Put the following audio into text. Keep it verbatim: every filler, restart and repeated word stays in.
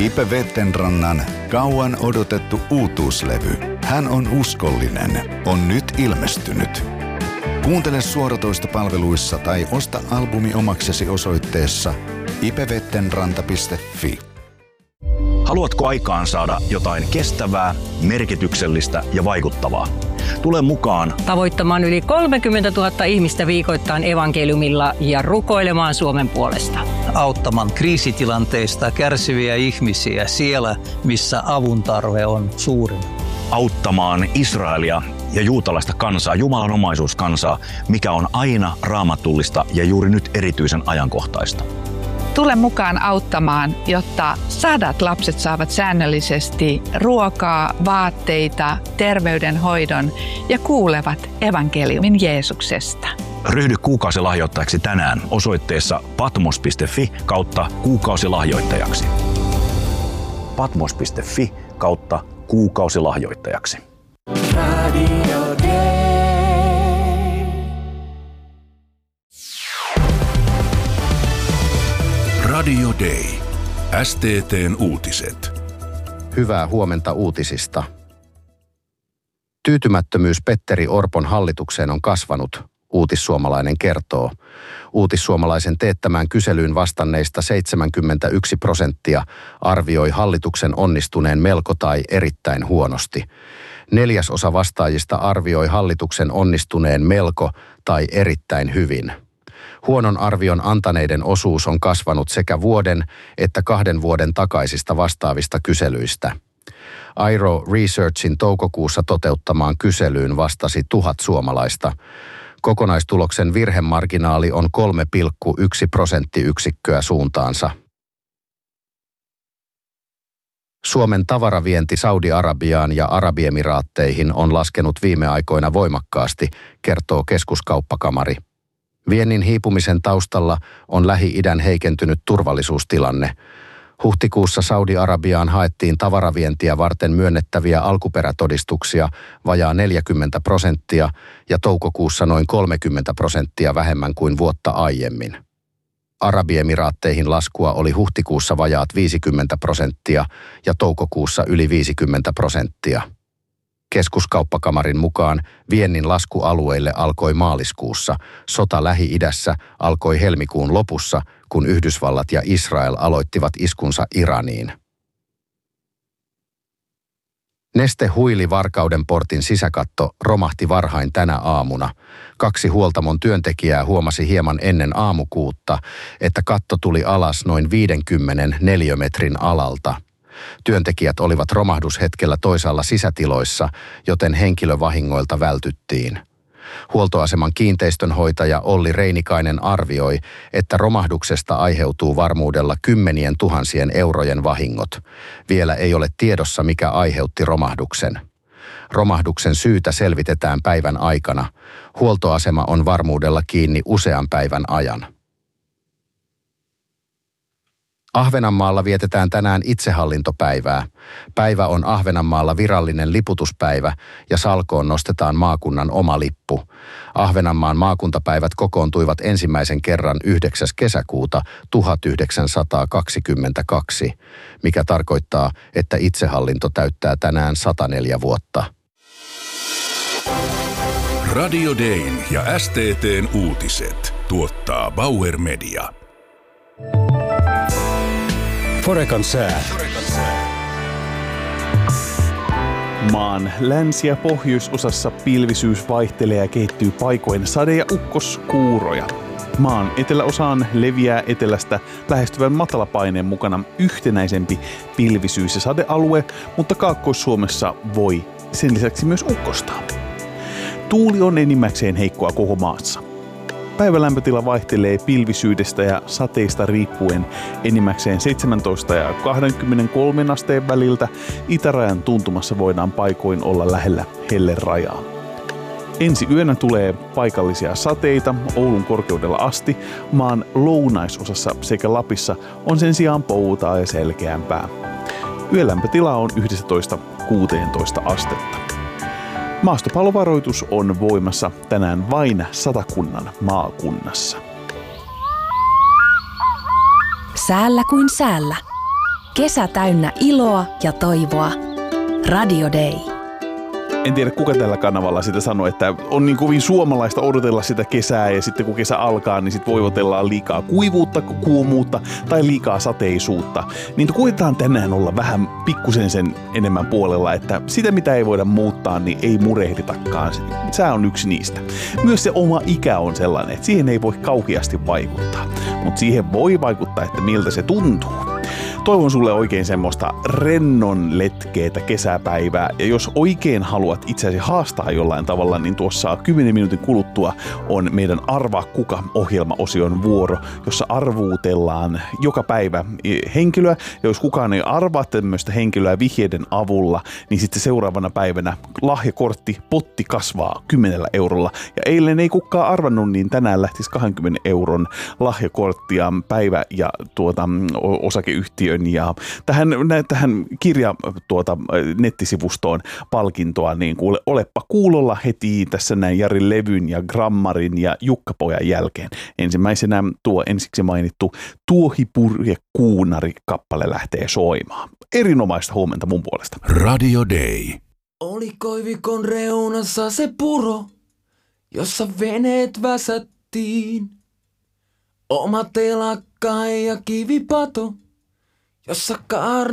Ipe Vettenrannan kauan odotettu uutuuslevy Hän on uskollinen on nyt ilmestynyt. Kuuntele suoratoistopalveluissa tai osta albumi omaksesi osoitteessa ipevettenranta piste fi. Haluatko aikaan saada jotain kestävää, merkityksellistä ja vaikuttavaa? Tule mukaan tavoittamaan yli kolmekymmentätuhatta ihmistä viikoittain evankeliumilla ja rukoilemaan Suomen puolesta. Auttamaan kriisitilanteista kärsiviä ihmisiä siellä, missä avun tarve on suurin. Auttamaan Israelia ja juutalaista kansaa, Jumalan omaisuuskansaa, mikä on aina raamatullista ja juuri nyt erityisen ajankohtaista. Tule mukaan auttamaan, jotta sadat lapset saavat säännöllisesti ruokaa, vaatteita, terveydenhoidon ja kuulevat evankeliumin Jeesuksesta. Ryhdy kuukausilahjoittajaksi tänään osoitteessa patmos piste fi kautta kuukausilahjoittajaksi. patmos piste fi kautta kuukausilahjoittajaksi. Radio Radio Day. S T T:n uutiset. Hyvää huomenta uutisista. Tyytymättömyys Petteri Orpon hallitukseen on kasvanut, Uutissuomalainen kertoo. Uutissuomalaisen teettämään kyselyyn vastanneista seitsemänkymmentäyksi prosenttia arvioi hallituksen onnistuneen melko tai erittäin huonosti. Neljäsosa vastaajista arvioi hallituksen onnistuneen melko tai erittäin hyvin. Huonon arvion antaneiden osuus on kasvanut sekä vuoden että kahden vuoden takaisista vastaavista kyselyistä. Airo Researchin toukokuussa toteuttamaan kyselyyn vastasi tuhat suomalaista. Kokonaistuloksen virhemarginaali on kolme pilkku yksi prosenttiyksikköä suuntaansa. Suomen tavaravienti Saudi-Arabiaan ja Arabiemiraatteihin on laskenut viime aikoina voimakkaasti, kertoo Keskuskauppakamari. Viennin hiipumisen taustalla on Lähi-idän heikentynyt turvallisuustilanne. Huhtikuussa Saudi-Arabiaan haettiin tavaravientiä varten myönnettäviä alkuperätodistuksia vajaa neljäkymmentä prosenttia ja toukokuussa noin kolmekymmentä prosenttia vähemmän kuin vuotta aiemmin. Arabiemiraatteihin laskua oli huhtikuussa vajaat viisikymmentä prosenttia ja toukokuussa yli viisikymmentä prosenttia. Keskuskauppakamarin mukaan viennin lasku alueille alkoi maaliskuussa, sota Lähi-idässä alkoi helmikuun lopussa, kun Yhdysvallat ja Israel aloittivat iskunsa Iraniin. Neste huili Varkauden portin sisäkatto romahti varhain tänä aamuna. Kaksi huoltamon työntekijää huomasi hieman ennen aamukuutta, että katto tuli alas noin viidenkymmenen neliömetrin alalta. Työntekijät olivat romahdushetkellä toisaalla sisätiloissa, joten henkilövahingoilta vältyttiin. Huoltoaseman kiinteistönhoitaja Olli Reinikainen arvioi, että romahduksesta aiheutuu varmuudella kymmenien tuhansien eurojen vahingot. Vielä ei ole tiedossa, mikä aiheutti romahduksen. Romahduksen syytä selvitetään päivän aikana. Huoltoasema on varmuudella kiinni usean päivän ajan. Ahvenanmaalla vietetään tänään itsehallintopäivää. Päivä on Ahvenanmaalla virallinen liputuspäivä ja salkoon nostetaan maakunnan oma lippu. Ahvenanmaan maakuntapäivät kokoontuivat ensimmäisen kerran yhdeksäs kesäkuuta tuhatyhdeksänsataakaksikymmentäkaksi, mikä tarkoittaa, että itsehallinto täyttää tänään sata neljä vuotta. Radio Dayn ja S T T:n uutiset tuottaa Bauer Media. Forekan sää. Maan länsi- ja pohjoisosassa pilvisyys vaihtelee ja kehittyy paikoin sade- ja ukkoskuuroja. Maan eteläosaan leviää etelästä lähestyvän matalapaineen mukana yhtenäisempi pilvisyys- ja sadealue, mutta Kaakkois-Suomessa voi sen lisäksi myös ukkostaa. Tuuli on enimmäkseen heikkoa koko maassa. Päivälämpötila vaihtelee pilvisyydestä ja sateista riippuen enimmäkseen seitsemäntoista ja kaksikymmentäkolme asteen väliltä. Itärajan tuntumassa voidaan paikoin olla lähellä hellerajaa. Ensi yönä tulee paikallisia sateita Oulun korkeudella asti. Maan lounaisosassa sekä Lapissa on sen sijaan poutaa ja selkeämpää. Yölämpötila on yksitoista kuusitoista astetta. Maastopallovaroitus on voimassa tänään vain Satakunnan maakunnassa. Säällä kuin säällä. Kesä täynnä iloa ja toivoa. Radio Day. En tiedä, kuka tällä kanavalla sitä sanoi, että on niin kovin suomalaista odotella sitä kesää ja sitten kun kesä alkaa, niin sitten voivotellaan liikaa kuivuutta, kuumuutta tai liikaa sateisuutta. Niin koetaan tänään olla vähän pikkusen sen enemmän puolella, että sitä mitä ei voida muuttaa, niin ei murehditakaan. Sää on yksi niistä. Myös se oma ikä on sellainen, että siihen ei voi kauheasti vaikuttaa, mutta siihen voi vaikuttaa, että miltä se tuntuu. Toivon sulle oikein semmoista rennon letkeetä kesäpäivää, ja jos oikein haluat itseäsi haastaa jollain tavalla, niin tuossa kymmenen minuutin kuluttua on meidän Arvaa kuka-ohjelmaosion vuoro, jossa arvuutellaan joka päivä henkilöä, ja jos kukaan ei arvaa tämmöistä henkilöä vihjeiden avulla, niin sitten seuraavana päivänä lahjakortti potti kasvaa kymmenellä eurolla, ja eilen ei kukaan arvannut, niin tänään lähtisi kaksikymmentä euron lahjakorttia päivä- ja tuota, osakeyhtiö ja tähän, tähän kirja tuota, nettisivustoon palkintoa, niin kuule, olepa kuulolla heti tässä näin Jari Levyn ja Grammarin ja Jukka-pojan jälkeen. Ensimmäisenä tuo ensiksi mainittu Tuohipurje kuunari kappale lähtee soimaan. Erinomaista huomenta mun puolesta. Radio Day. Oli koivikon reunassa se puro, jossa veneet väsättiin. Oma telakka ja kivipato, jossa kaara